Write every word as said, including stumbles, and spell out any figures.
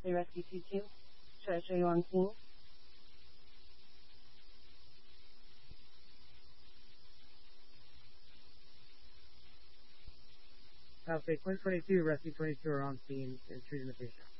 They rescued you too? Should I show you on scene? I'll say Clint twenty-two, Rescue twenty-two are on scene and treating the patient.